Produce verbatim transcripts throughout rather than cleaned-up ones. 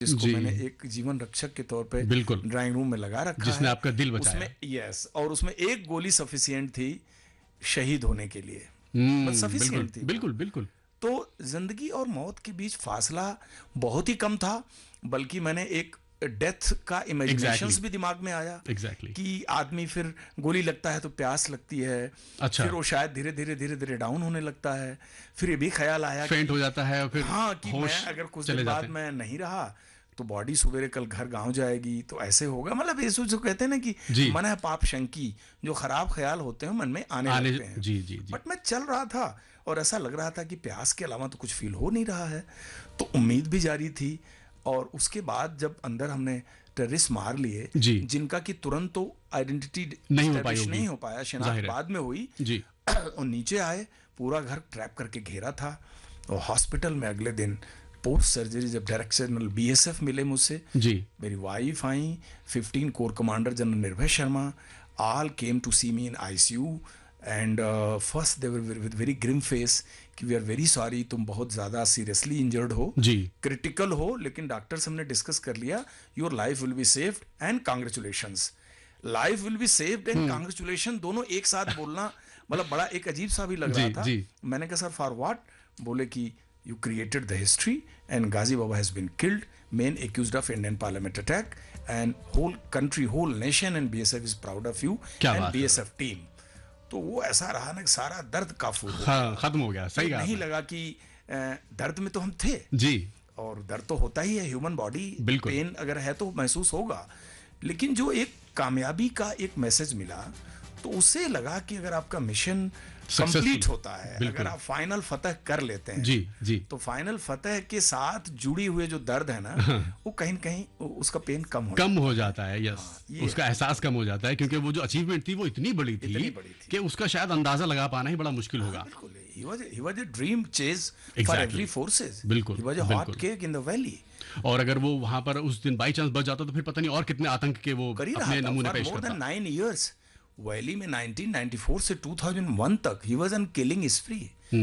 जिसको जी। मैंने एक जीवन रक्षक के तौर पे बिल्कुल। ड्राइंग रूम में लगा रखा जिसने है। आपका दिल बचाया। उसमें यस, और उसमें एक गोली सफिशिएंट थी शहीद होने के लिए, बस हम्म, बिल्कुल सफिशिएंट थी वो। बिल्कुल बिल्कुल। तो जिंदगी और मौत के बीच फासला बहुत ही कम था, बल्कि मैंने एक डेथ का इमेजिनेशंस Exactly. भी दिमाग में आया Exactly. कि आदमी फिर गोली लगता है तो प्यास लगती है, अच्छा। फिर वो शायद धीरे धीरे धीरे धीरे डाउन होने लगता है। फिर ये भी ख्याल आया फेंट कि हो जाता है और फिर हाँ, कि होश मैं अगर कुछ चले दिन जाते बाद हैं। मैं नहीं रहा तो बॉडी सवेरे कल घर गांव जाएगी, तो ऐसे होगा। मतलब ये जो कहते हैं ना कि जी। मन है पाप शंकी, जो खराब ख्याल होते हैं मन में आने, आने लगते हैं। जी जी जी। बट मैं चल रहा था और ऐसा लग रहा था कि प्यास के अलावा तो कुछ फील हो नहीं रहा है, तो उम्मीद भी जारी थी। और उसके बाद जब अंदर हमने टेररिस्ट मार लिए, जी। जिनका कि तुरंत तो आइडेंटिटी नहीं हो पाई establish होगी। नहीं हो पाया, जाहिर शिनाख्त है। बाद में हुई। जी। और नीचे आए, पूरा घर ट्रैप करके घेरा था। और हॉस्पिटल में अगले दिन पोस्ट सर्जरी जब डायरेक्टर जनरल बीएसएफ मिले मुझसे, जी। मेरी वाइफ आई, फिफ्टीन कोर कमांडर जनरल निर्भय Sharma, all came to C me in ICU. And first they were with very Grimm face कि वी आर वेरी सॉरी, तुम बहुत ज़्यादा सीरियसली इंजर्ड हो, जी। क्रिटिकल हो, लेकिन डॉक्टर से हमने डिस्कस कर लिया, your life will be saved and congratulations. Life will be saved and congratulation दोनों एक साथ बोलना मतलब बड़ा एक अजीब सा भी लग जी, रहा था। जी। मैंने कहा सर फॉर व्हाट? बोले कि you created the history and Ghazi Baba has been killed, main accused of Indian parliament attack, and whole country, whole nation and BSF is proud of you क्या एंड बात है। BSF team. तो वो ऐसा रहा ना कि सारा दर्द काफू हो हाँ, गया। खत्म हो गया। सही तो कहा नहीं आपने। लगा कि अ, दर्द में तो हम थे, जी। और दर्द तो होता ही है, ह्यूमन बॉडी, बिल्कुल। पेन अगर है तो महसूस होगा। लेकिन जो एक कामयाबी का एक मैसेज मिला, तो उससे लगा कि अगर आपका मिशन Successful, कंप्लीट होता है, बिल्कुल। अगर आप फाइनल फतह कर लेते हैं, जी जी। तो फाइनल फतह के साथ जुड़ी हुए जो दर्द है ना, वो कहीं न कहीं उसका पेन कम हो कम हो जाता है। यस, ये उसका एहसास कम हो जाता है, क्योंकि वो जो अचीवमेंट थी वो इतनी बड़ी थी, इतनी बड़ी थी। कि उसका शायद अंदाजा लगा पाना ही बड़ा मुश्किल होगा। बिल्कुल, he was he was a dream chase for Exactly. every forces. बिल्कुल, He was a hot बिल्कुल। cake in the valley. और अगर वो वहां पर उस दिन बाई चांस बच जाता तो फिर पता नहीं और कितने आतंक के वो कर ही रहा अपने था नमूने for पेश more than करता। nine years. वैली में नाइनटीन नाइंटी फोर से टू थाउजेंड वन तक ही वाज ऑन किलिंग स्प्री।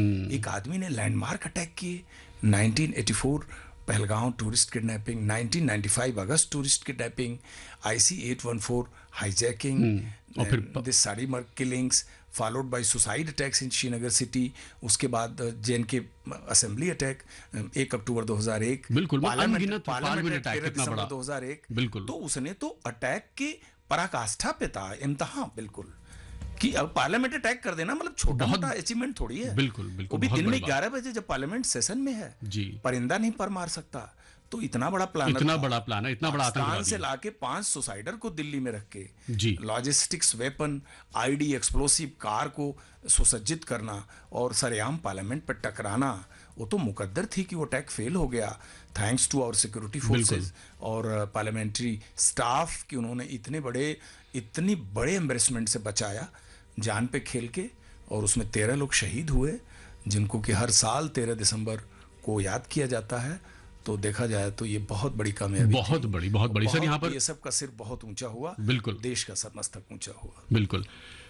एक आदमी ने लैंडमार्क अटैक किए, nineteen eighty four Pahalgam tourist kidnapping, nineteen ninety five August tourist kidnapping, IC eight one four hijacking, और फिर this साड़ीमर्ग killings followed by suicide attacks in Srinagar city. उसके बाद JNK assembly attack एक अक्टूबर दो हज़ार एक, बिल्कुल, पार्लियामेंट अनगिनत पार्लियामेंट पार्लियामेंट अटैक अटैक कितना दिसंबर बड़ा। दो हज़ार एक। बिल्कुल। तो उसने तो अटैक के पराकाष्ठा पे था, इम्तहान बिल्कुल, कि अब पार्लियामेंट अटैक कर देना मतलब छोटा बहुत- मोटा अचीवमेंट थोड़ी है। बिल्कुल, बिल्कुल, वो भी बहुत दिन में बड़ी बात। ग्यारह बजे जब पार्लियामेंट सेशन में है, जी। परिंदा नहीं पर मार सकता। तो इतना बड़ा प्लान, इतना बड़ा प्लान है, इतना बड़ा पाकिस्तान आतंकवादी से है। लाके पांच सुसाइडर को दिल्ली में रख के जी। Logistics weapon, ID, explosive car को सुसज्जित करना और सरेआम पार्लियामेंट पर टकराना, वो तो मुकद्दर थी कि वो अटैक फेल हो गया, thanks to our security forces और पार्लियामेंट्री स्टाफ कि उन्होंने इतने बड़े इतनी बड़े एम्बेरसमेंट से बचाया, जान पे खेल के। और उसमें तेरह लोग शहीद हुए, जिनको कि हर साल तेरह दिसंबर को याद किया जाता है। तो देखा जाए तो ये बहुत बड़ी कामयाबी, बहुत बड़ी, बहुत बड़ी। सर यहाँ पर ये सब का सिर बहुत ऊंचा हुआ, बिल्कुल, देश का सर मस्तक ऊंचा हुआ। बिल्कुल।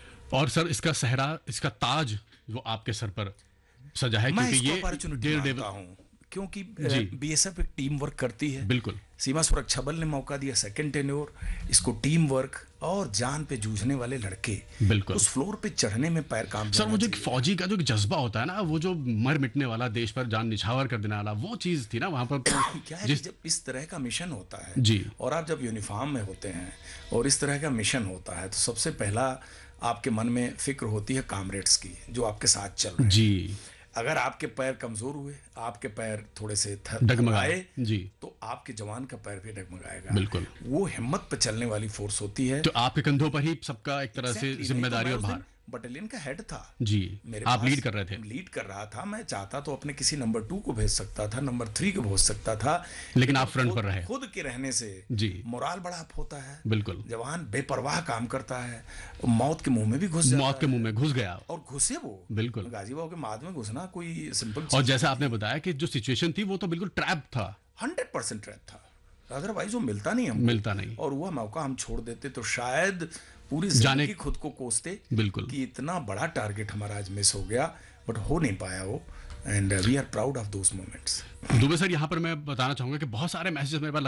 और सर इसका सहरा, इसका ताज वो आपके सर पर सजा है, मैं क्योंकि इसको ये अपॉर्चुनिटी डेढ़ मानता हूँ, क्योंकि जी। बीएसएफ एक टीम वर्क करती है। बिल्कुल। सीमा सुरक्षा बल ने मौका दिया, सेकंड टेन्योर, इसको टीम वर्क और जान पे जूझने वाले लड़के, बिल्कुल। उस फ्लोर पे चढ़ने में पैर काम सर वो जो एक फौजी का जो एक जज्बा होता है ना, वो जो मर मिटने वाला, देश पर जान निछावर कर देने वाला, वो चीज थी ना वहां पर। क्या है कि जब इस तरह का मिशन होता है जी, और आप जब यूनिफॉर्म में होते हैं और इस तरह का मिशन होता है, तो सबसे पहला आपके मन में फिक्र होती है कामरेड्स की, जो आपके साथ चल रहे हैं। जी। अगर आपके पैर कमजोर हुए, आपके पैर थोड़े से डगमगाए, जी, तो आपके जवान का पैर भी डगमगाएगा। बिल्कुल। वो हिम्मत पे चलने वाली फोर्स होती है। तो आपके कंधों पर ही सबका एक तरह से जिम्मेदारी और भार। बटालियन का हेड था जी, मेरे आप पास, लीड कर रहे थे। लीड कर रहा था। मैं चाहता तो अपने किसी नंबर टू को भेज सकता था, नंबर थ्री को भेज सकता था, लेकिन आप फ्रंट पर रहे। खुद के रहने से जी, मोराल बड़ा अप होता है। बिल्कुल। जवान बेपरवाह काम करता है, मौत के मुंह में भी घुस जाता मौत के मुंह में घुस गया, और घुसे वो। बिल्कुल। गाजीबाव के माद में घुसना कोई सिंपल और जैसा आपने बताया कि जो सिचुएशन थी वो तो बिल्कुल ट्रैप था, हंड्रेड परसेंट ट्रैप था, अदरवाइज वो मिलता नहीं हमको, मिलता नहीं। और वह मौका हम छोड़ देते तो शायद पूरी जाने जिंदगी खुद को कोसते, बिल्कुल, कि इतना बड़ा टारगेट हमारा आज मिस हो गया। बट हो नहीं पाया वो, and we are proud of those moments. Dubey sir, यहाँ पर मैं बताना चाहूँगा कि बहुत सारे मैसेजेस मेरे पास